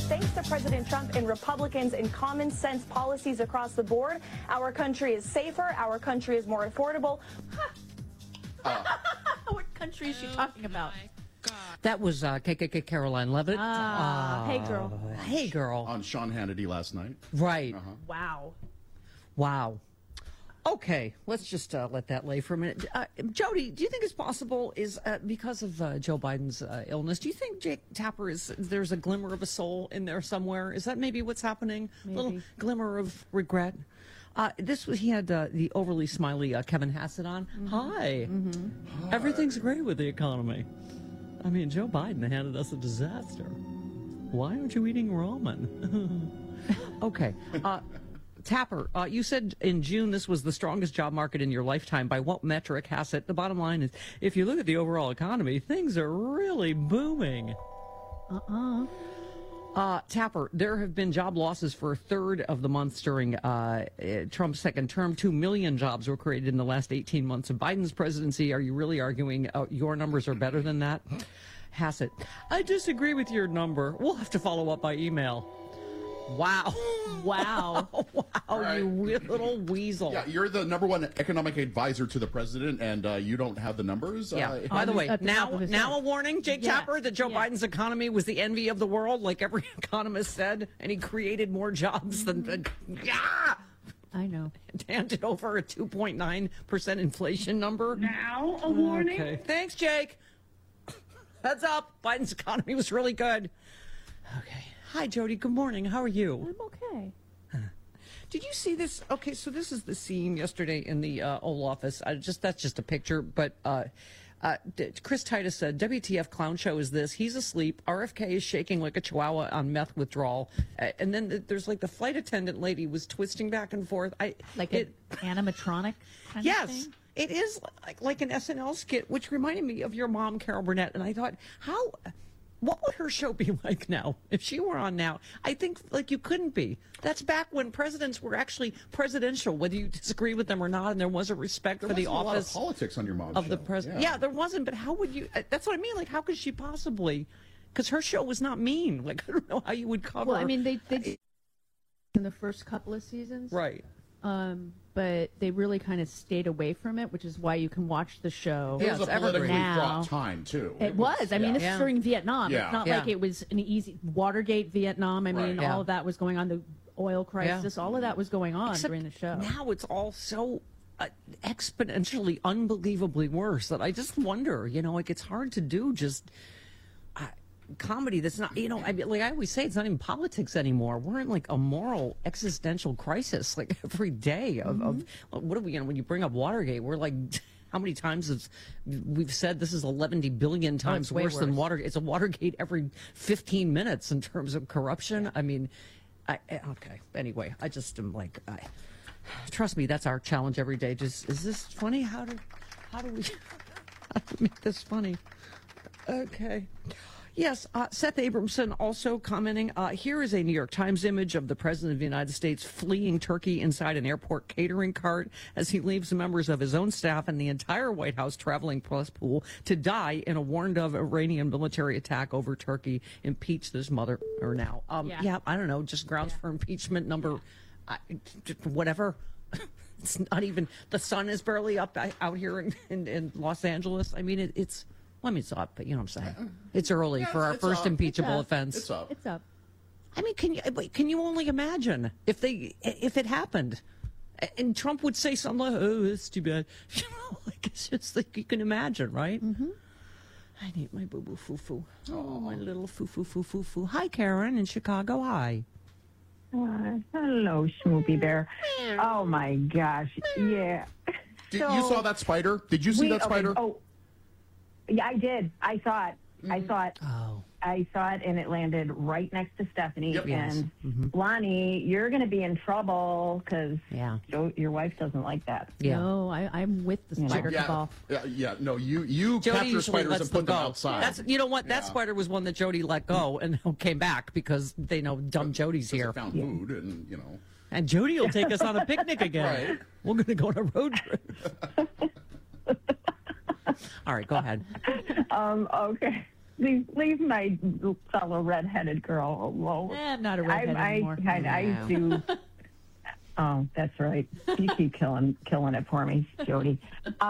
thanks to President Trump and Republicans and common sense policies across the board, our country is safer, our country is more affordable. What country is she talking about? That was KKK Caroline Levitt. Hey, girl. Hey, girl. On Sean Hannity last night. Right. Wow. Wow. Okay, let's just let that lay for a minute. Jody, do you think it's possible because of Joe Biden's illness, do you think Jake Tapper there's a glimmer of a soul in there somewhere? Is that maybe what's happening? Maybe. A little glimmer of regret? He had the overly smiley Kevin Hassett on. Mm-hmm. Hi. Mm-hmm. Everything's great with the economy. I mean, Joe Biden handed us a disaster. Why aren't you eating ramen? Okay. Tapper, you said in June this was the strongest job market in your lifetime. By what metric, Hassett? The bottom line is, if you look at the overall economy, things are really booming. Tapper, there have been job losses for a third of the months during Trump's second term. 2 million jobs were created in the last 18 months of Biden's presidency. Are you really arguing your numbers are better than that? Hassett, I disagree with your number. We'll have to follow up by email. Wow. Wow. Wow, Right. you little weasel. Yeah, you're the number one economic advisor to the president, and you don't have the numbers? Yeah. By the way, At the top of his now head. a warning, Jake Yeah. Tapper, that Joe Yeah. Biden's economy was the envy of the world, like every economist said, and he created more jobs than I know. handed over a 2.9% inflation number. Now a warning. Okay. Thanks, Jake. Heads up. Biden's economy was really good. Okay. Hi, Jody. Good morning. How are you? I'm okay. Did you see this? Okay, so this is the scene yesterday in the Oval Office. That's just a picture, but Chris Titus said, WTF clown show is this? He's asleep. RFK is shaking like a chihuahua on meth withdrawal. And then there's like the flight attendant lady was twisting back and forth. Like an animatronic kind of Yes. thing? It is like an SNL skit, which reminded me of your mom, Carol Burnett. And I thought, what would her show be like now if she were on now? I think like you couldn't be. That's back when presidents were actually presidential, whether you disagree with them or not, and there was a respect for the There wasn't a lot of office politics on your mom's of show. the president. Yeah, there wasn't. But how would you? That's what I mean. Like, how could she possibly? Because her show was not mean. Like, I don't know how you would cover. Well, I mean, they in the first couple of seasons. right. But they really kind of stayed away from it, which is why you can watch the show. It Yeah, was it's a politically evergreen. Now. fraught time, too. It was. I mean, this Yeah. is during Vietnam. Yeah. It's not Yeah. like it was an easy Watergate, Vietnam. I mean, Right. Yeah. all of that was going on. The oil crisis, all of that was going on Except during the show. Now it's all so exponentially, unbelievably worse that I just wonder, like it's hard to do just comedy that's not, I mean, like I always say, it's not even politics anymore. We're in like a moral existential crisis like every day of what are we, when you bring up Watergate, we're like, how many times we've said this is 11 billion times way worse than worse. Watergate. It's a Watergate every 15 minutes in terms of corruption. Yeah. I mean, okay. Anyway, I just am like, trust me, that's our challenge every day. Just, is this funny? How do we make this funny? Okay. Yes, Seth Abramson also commenting, here is a New York Times image of the President of the United States fleeing Turkey inside an airport catering cart as he leaves members of his own staff and the entire White House traveling plus pool to die in a warned-of Iranian military attack over Turkey. Impeach this mother, or now. Yeah, I don't know, just grounds for impeachment number, whatever. It's not even, the sun is barely up out here in Los Angeles. I mean, it's... Well, I mean, it's up, but you know what I'm saying. It's early for our first up. impeachable offense. It's up. It's up. I mean, can you only imagine if it happened, and Trump would say something like, "Oh, it's too bad," like it's just like you can imagine, right? Mm-hmm. I need my boo boo foo foo. Oh, my little foo foo foo foo foo. Hi, Karen in Chicago. Hi. Hello, Schmoopy Bear. Oh my gosh, yeah. You saw that spider? Did you see that spider? Oh, yeah, I did. I saw it. I saw it. Oh. I saw it, and it landed right next to Stephanie. Yep. And Yes. Lonnie, you're going to be in trouble because Yeah. your wife doesn't like that. Yeah. No, I'm with the spider cabal. No, you Jody capture usually spiders lets and put them go. outside. That's, you know what? That Yeah. spider was one that Jody let go and came back because they know dumb Jody's Because here. it found food, and And Jody will take us on a picnic again. Right. We're going to go on a road trip. All right, go ahead. Okay. leave my fellow redheaded girl alone. I'm not a redhead anymore. I do. Oh, that's right. You keep killing it for me, Jody.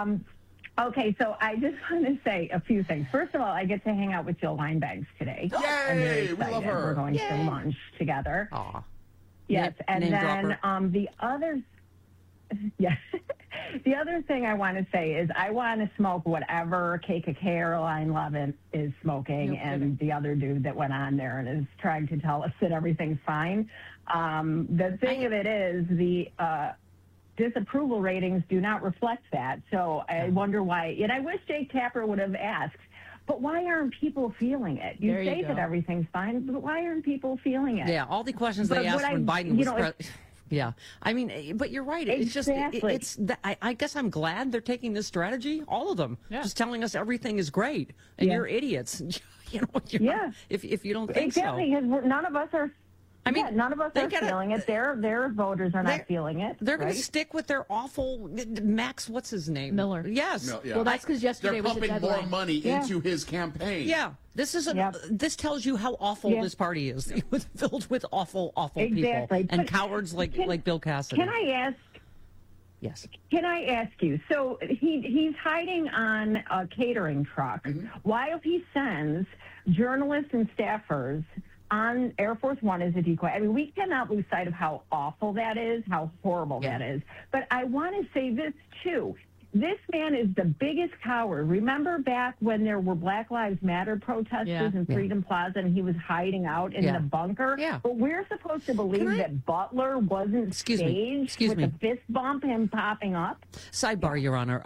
Okay, so I just want to say a few things. First of all, I get to hang out with Jill Wine-Banks today. Yay! I'm very We love excited. her. We're going to lunch together. Aw. Yes, and Name then dropper. the other, yes, the other thing I want to say is I want to smoke whatever cake of Caroline Levin is smoking, and the other dude that went on there and is trying to tell us that everything's fine. The thing of it is the disapproval ratings do not reflect that. So I wonder why. And I wish Jake Tapper would have asked, but why aren't people feeling it? You There you say go. that everything's fine, but why aren't people feeling it? Yeah, all the questions But they asked what when I- Biden you was know, president. Yeah, I mean, but you're right. It's just, Exactly. it's. I guess I'm glad they're taking this strategy. All of them, Yeah. just telling us everything is great, and Yeah. you're idiots. You know, you're Yeah. not, if you don't think Exactly, so. because none of us are. I mean, none of us they are gotta- feeling it. Their voters are They're- not feeling it. They're going right? to stick with their awful Max. What's his name? Miller. Yes. No, yeah. Well, that's because yesterday They're was the pumping more deadline. money Yeah. into his campaign. Yeah, this is Yep. this tells you how awful Yeah. this party is. It was filled with awful people Exactly. and But cowards like Bill Cassidy. Can I ask? Yes. Can I ask you? So he's hiding on a catering truck while he sends journalists and staffers on Air Force One as a decoy. I mean, we cannot lose sight of how awful that is, how horrible that is. But I want to say this too. This man is the biggest coward. Remember back when there were Black Lives Matter protesters Yeah. in Freedom Plaza and he was hiding out in Yeah. the bunker? Yeah. But we're supposed to believe Can I- that Butler wasn't Excuse me. staged Excuse with me. the fist bump, him popping up? Sidebar, Your Honor.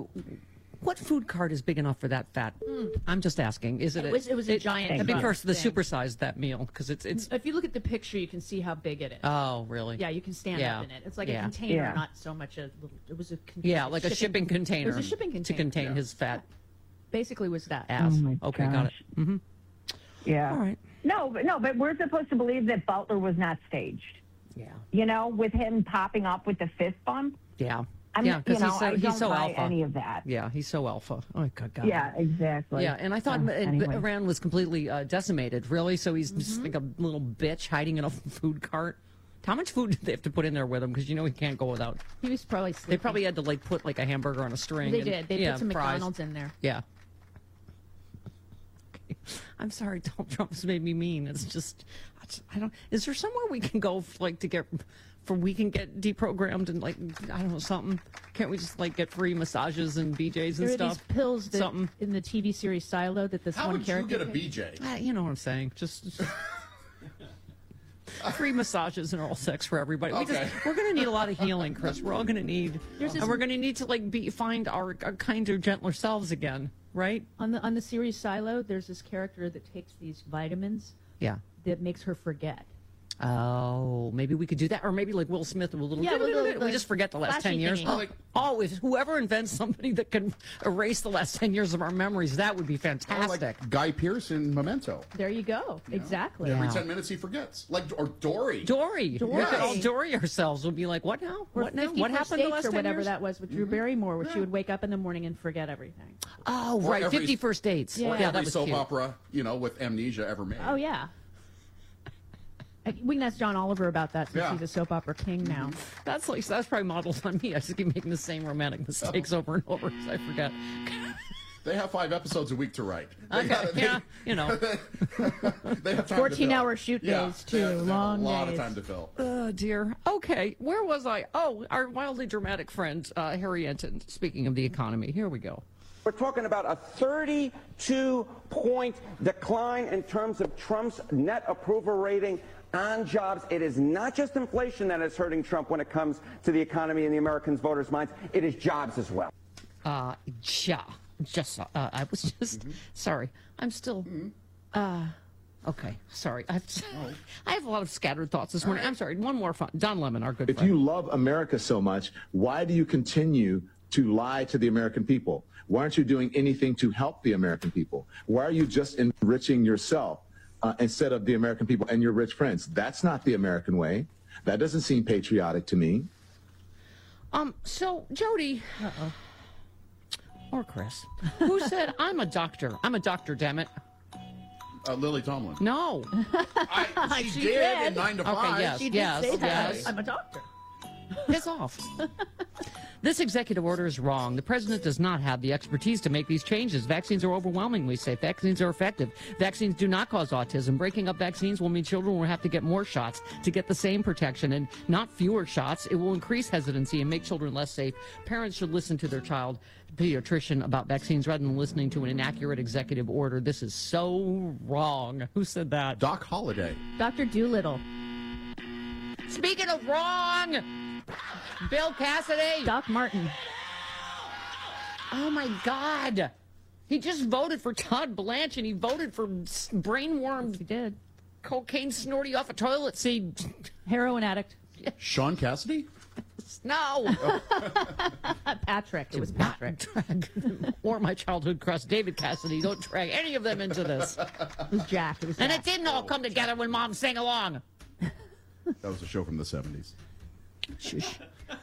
What food cart is big enough for that fat? I'm just asking. Is it? It was a giant I mean, truck first, the thing. supersized that meal because it's. If you look at the picture, you can see how big it is. Oh, really? Yeah, you can stand Yeah. up in it. It's like Yeah. a container, Yeah. not so much a little. It was a Yeah, like a shipping container. It was a shipping to container. contain his fat Basically, was that. ass. Oh, my Okay, got it. gosh. Yeah. All right. No, but we're supposed to believe that Butler was not staged. Yeah. You know, with him popping up with the fist bump. Yeah. I'm, yeah, because I he's don't so buy alpha. any of that. Yeah, he's so alpha. Oh, good God. Yeah, exactly. Yeah, and I thought Anyway. Iran was completely decimated. Really, so he's just like a little bitch hiding in a food cart. How much food did they have to put in there with him? Because you know he can't go without. He was probably sleeping. They probably had to like put like a hamburger on a string. They and- did. They yeah, put some fries. McDonald's in there. Yeah. Okay. I'm sorry, Donald Trump has made me mean. It's just, I don't. Is there somewhere we can go like to get, for we can get deprogrammed and like I don't know something? Can't we just like get free massages and BJ's and There are stuff? these pills that, Something. in the TV series Silo that this How one would you character get a takes. BJ? You know what I'm saying? Just free massages and oral sex for everybody. Okay. We're going to need a lot of healing, Chris. We're all going to need, There's this- and we're going to need to like find our kinder, gentler selves again, right? On the series Silo, there's this character that takes these vitamins Yeah. that makes her forget. Oh, maybe we could do that, or maybe like Will Smith with a little. Yeah, with the we just forget the last 10 flashy years. thingy. Oh, if whoever invents somebody that can erase the last 10 years of our memories, that would be Or fantastic. like Guy Pearce in Memento. There you go. Exactly. Every Yeah. 10 minutes he forgets. Like, or Dory. Dory. We Dory. could all Dory ourselves. We'll be like, what now? Or What now? 50 What First happened the Dates last or 10 whatever years? that was with Drew Barrymore, where she would wake up in the morning and forget everything. Oh, Or right. every- 50 First Dates. Yeah. Or Yeah, every that was soap cute. opera, with amnesia ever made. Oh yeah. We can ask John Oliver about that since Yeah. he's a soap opera king now. That's probably modeled on me. I just keep making the same romantic mistakes over and over because I forget. They have 5 episodes a week to write. They Okay, gotta- yeah, you know. They have time 14-hour to fill. shoot Yeah, days, too. they have Long a lot days. of time to fill. Oh, dear. Okay, where was I? Oh, our wildly dramatic friend, Harry Enton, speaking of the economy. Here we go. We're talking about a 32-point decline in terms of Trump's net approval rating on jobs. It is not just inflation that is hurting Trump when it comes to the economy and the Americans' voters' minds. It is jobs as well. I was just, sorry. I'm still, okay, sorry. I have a lot of scattered thoughts this morning. I'm sorry. One more fun. Don Lemon, our good If friend. you love America so much, why do you continue to lie to the American people? Why aren't you doing anything to help the American people? Why are you just enriching yourself instead of the American people and your rich friends? That's not the American way. That doesn't seem patriotic to me. So Jody, or Chris, who said, I'm a doctor, damn it. Lily Tomlin. No. She did in 9 to 5. Okay, yes, She did yes, say that. yes. I'm a doctor. Piss off. This executive order is wrong. The president does not have the expertise to make these changes. Vaccines are overwhelmingly safe. Vaccines are effective. Vaccines do not cause autism. Breaking up vaccines will mean children will have to get more shots to get the same protection and not fewer shots. It will increase hesitancy and make children less safe. Parents should listen to their child pediatrician about vaccines rather than listening to an inaccurate executive order. This is so wrong. Who said that? Doc Holliday. Dr. Doolittle. Speaking of wrong, Bill Cassidy. Doc Martin. Oh, my God. He just voted for Todd Blanche, and he voted for brainworm He did. cocaine snorty off a toilet seat. Heroin addict. Sean Cassidy? No. Patrick. It was Patrick. Drag or my childhood crush, David Cassidy. Don't drag any of them into this. It was Jack. It was And Jack. it didn't all come together when Mom sang along. That was a show from the 70s. Shush.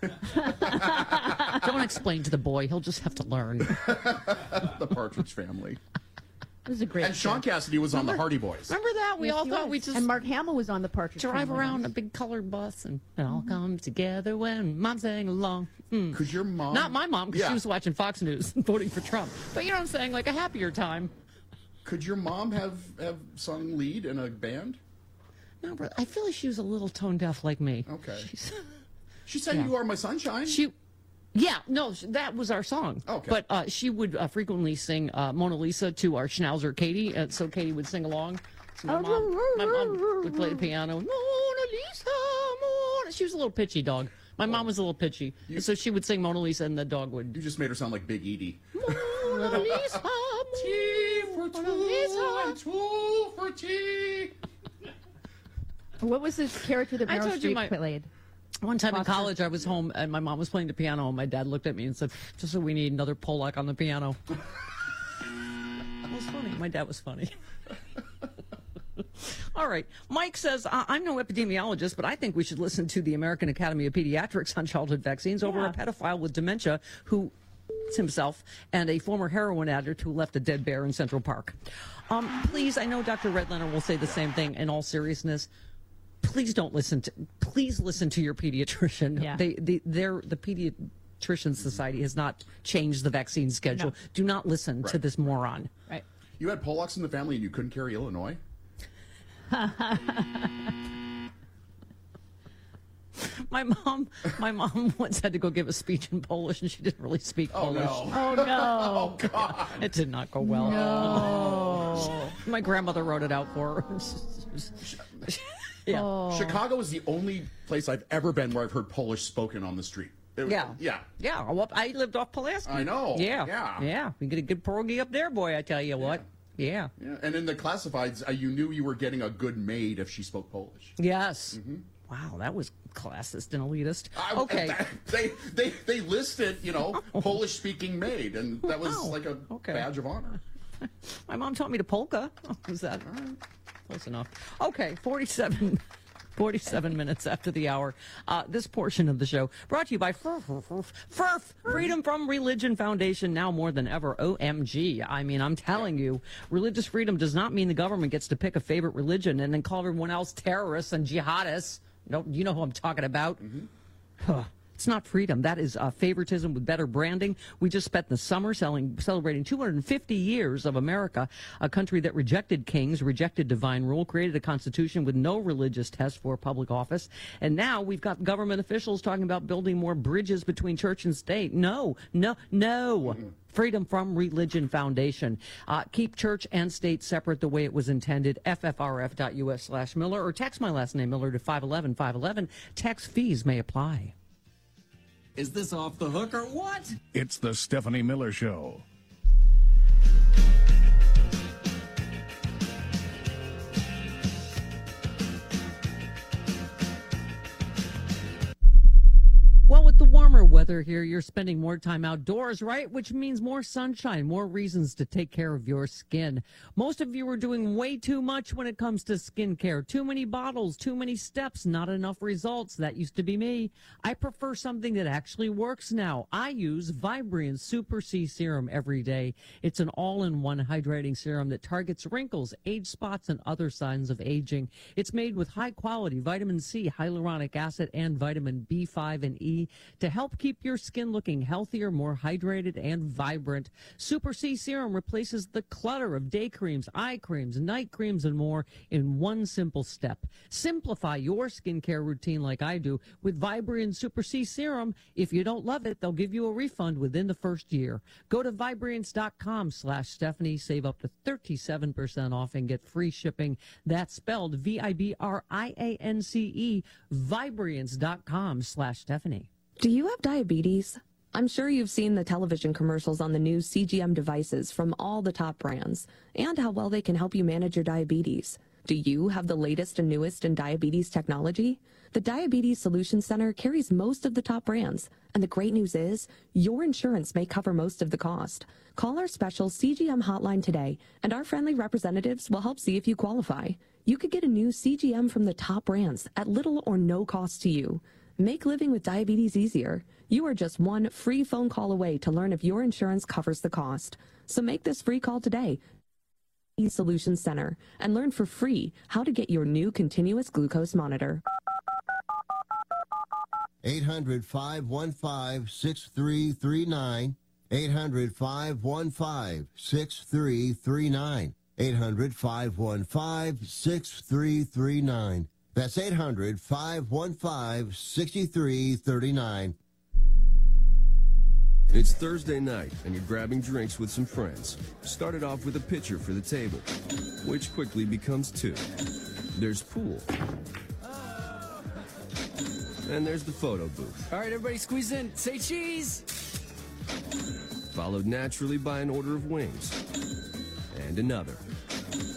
Don't explain to the boy. He'll just have to learn. The Partridge Family. It was a great And Sean show. Cassidy was on the Hardy Boys. Remember that? We Yes, all he thought was. we just And Mark Hamill was on the Partridge drive Family. around a big colored bus and it all comes together when Mom sang along. Could your mom... Not my mom, because Yeah. she was watching Fox News and voting for Trump. But you know what I'm saying? Like a happier time. Could your mom have sung lead in a band? No, but I feel like she was a little tone deaf like me. Okay. She's, She sang Yeah. You Are My Sunshine. that was our song. Okay. But she would frequently sing Mona Lisa to our schnauzer Katie, so Katie would sing along. So my mom would play the piano. Mona Lisa, Mona. She was a little pitchy dog. My mom was a little pitchy, so she would sing Mona Lisa, and the dog would. You just made her sound like Big Edie. Mona Lisa, Tea for Mona two Lisa. and two for tea. What was this character that I Meryl told you Streep played? One time in Foster. college, I was home and my mom was playing the piano, and my dad looked at me and said, "Just so we need another Polak on the piano." It was funny. My dad was funny. All right. Mike says, I'm no epidemiologist, but I think we should listen to the American Academy of Pediatrics on childhood vaccines over a pedophile with dementia who himself and a former heroin addict who left a dead bear in Central Park. Please, I know Dr. Redlener will say the same thing in all seriousness. Please don't listen to. Please listen to your pediatrician. Yeah. The Pediatrician Society has not changed the vaccine schedule. No. Do not listen to this moron. Right. You had Polacks in the family and you couldn't carry Illinois? My mom once had to go give a speech in Polish, and she didn't really speak Polish. No. Oh, no. Oh, God. It did not go well. No. My grandmother wrote it out for her. Yeah. Oh. Chicago is the only place I've ever been where I've heard Polish spoken on the street. Yeah. Yeah. Yeah. Well, I lived off Pulaski. I know. Yeah. Yeah. Yeah. We get a good pierogi up there, boy, I tell you what. Yeah. Yeah. And in the classifieds, you knew you were getting a good maid if she spoke Polish. Yes. Wow, that was classist and elitist. Okay. They listed, Polish-speaking maid, and that was like a badge of honor. My mom taught me to polka. Oh, was that close enough? Okay, 47 minutes after the hour. This portion of the show brought to you by FRF, Freedom from Religion Foundation, now more than ever. OMG. I mean, I'm telling you, religious freedom does not mean the government gets to pick a favorite religion and then call everyone else terrorists and jihadists. No, you know who I'm talking about. Huh. It's not freedom. That is favoritism with better branding. We just spent the summer celebrating 250 years of America, a country that rejected kings, rejected divine rule, created a constitution with no religious test for public office. And now we've got government officials talking about building more bridges between church and state. No. Freedom from Religion Foundation. Keep church and state separate the way it was intended. FFRF.us/Miller, or text my last name, Miller, to 511-511. Text fees may apply. Is this off the hook or what? It's the Stephanie Miller Show. Well, with the warmer weather weather here. You're spending more time outdoors, right? Which means more sunshine, more reasons to take care of your skin. Most of you are doing way too much when it comes to skincare. Too many bottles, too many steps, not enough results. That used to be me. I prefer something that actually works now. I use Vibrian Super C Serum every day. It's an all-in-one hydrating serum that targets wrinkles, age spots, and other signs of aging. It's made with high-quality vitamin C, hyaluronic acid, and vitamin B5 and E to help keep your skin looking healthier, more hydrated, and vibrant. Super C Serum replaces the clutter of day creams, eye creams, night creams, and more in one simple step. Simplify your skincare routine like I do with Vibrian Super C Serum. If you don't love it, they'll give you a refund within the first year. Go to Vibriance.com/Stephanie. Save up to 37% off and get free shipping. That's spelled Vibriance. Vibriance.com/Stephanie. Do you have diabetes? I'm sure you've seen the television commercials on the new CGM devices from all the top brands and how well they can help you manage your diabetes. Do you have the latest and newest in diabetes technology? The Diabetes Solutions Center carries most of the top brands, and the great news is your insurance may cover most of the cost. Call our special CGM hotline today, and our friendly representatives will help see if you qualify. You could get a new CGM from the top brands at little or no cost to you. Make living with diabetes easier. You are just one free phone call away to learn if your insurance covers the cost. So make this free call today. Solutions Center and learn for free how to get your new continuous glucose monitor. 800-515-6339. 800-515-6339. 800-515-6339. That's 800-515-6339. It's Thursday night, and you're grabbing drinks with some friends. Started off with a pitcher for the table, which quickly becomes two. There's pool. And there's the photo booth. All right, everybody squeeze in. Say cheese! Followed naturally by an order of wings. And another.